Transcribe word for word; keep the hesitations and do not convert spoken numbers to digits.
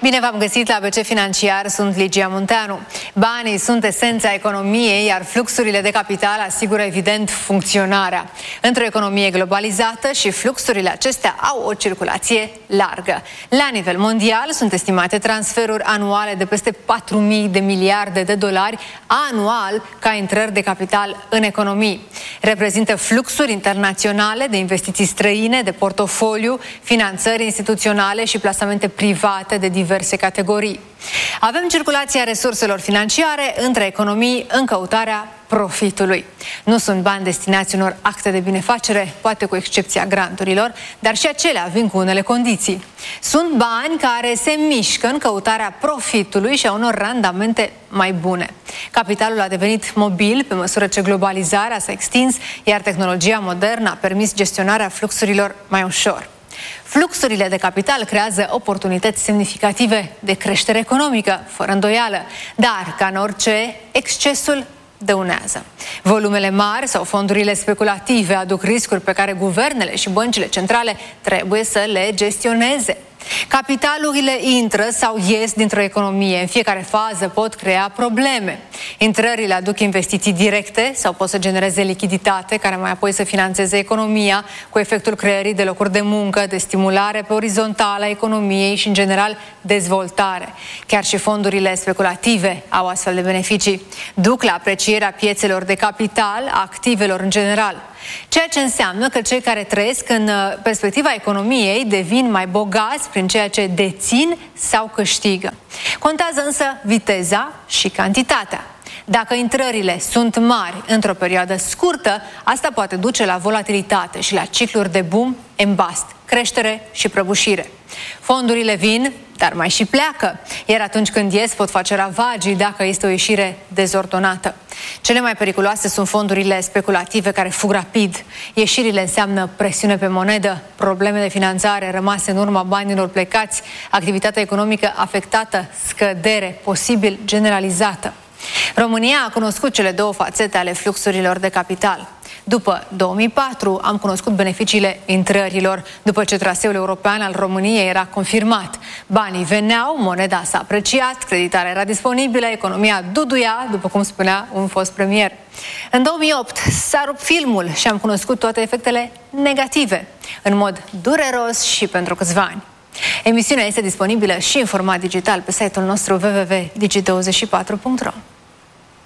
Bine v-am găsit la A B C Financiar, sunt Ligia Munteanu. Banii sunt esența economiei, iar fluxurile de capital asigură evident funcționarea. Într-o economie globalizată și fluxurile acestea au o circulație largă. La nivel mondial sunt estimate transferuri anuale de peste patru mii de miliarde de dolari anual ca intrări de capital în economii. Reprezintă fluxuri internaționale de investiții străine, de portofoliu, finanțări instituționale și plasamente private de diverse categorii. Avem circulația resurselor financiare între economii în căutarea profitului. Nu sunt bani destinați unor acte de binefacere, poate cu excepția granturilor, dar și acelea vin cu unele condiții. Sunt bani care se mișcă în căutarea profitului și a unor randamente mai bune. Capitalul a devenit mobil pe măsură ce globalizarea s-a extins, iar tehnologia modernă a permis gestionarea fluxurilor mai ușor. Fluxurile de capital creează oportunități semnificative de creștere economică, fără îndoială, dar, ca în orice, excesul dăunează. Volumele mari sau fondurile speculative aduc riscuri pe care guvernele și băncile centrale trebuie să le gestioneze. Capitalurile intră sau ies dintr-o economie. În fiecare fază pot crea probleme. Intrările aduc investiții directe sau pot să genereze lichiditate care mai apoi să finanțeze economia, cu efectul creării de locuri de muncă, de stimulare pe orizontală a economiei și, în general, dezvoltare. Chiar și fondurile speculative au astfel de beneficii. Duc la aprecierea piețelor de capital, a activelor în general. Ceea ce înseamnă că cei care trăiesc în perspectiva economiei devin mai bogați prin ceea ce dețin sau câștigă. Contează însă viteza și cantitatea. Dacă intrările sunt mari într-o perioadă scurtă, asta poate duce la volatilitate și la cicluri de boom and bust, creștere și prăbușire. Fondurile vin, dar mai și pleacă, iar atunci când ies pot face ravagii dacă este o ieșire dezordonată. Cele mai periculoase sunt fondurile speculative care fug rapid. Ieșirile înseamnă presiune pe monedă, probleme de finanțare rămase în urma banilor plecați, activitatea economică afectată, scădere posibil generalizată. România a cunoscut cele două fațete ale fluxurilor de capital. După două mii patru am cunoscut beneficiile intrărilor, după ce traseul european al României era confirmat. Banii veneau, moneda s-a apreciat, creditarea era disponibilă, economia duduia, după cum spunea un fost premier. În două mii opt s-a rupt filmul și am cunoscut toate efectele negative, în mod dureros și pentru câțiva ani. Emisiunea este disponibilă și în format digital pe site-ul nostru w w w punct digi douăzeci și patru punct ro.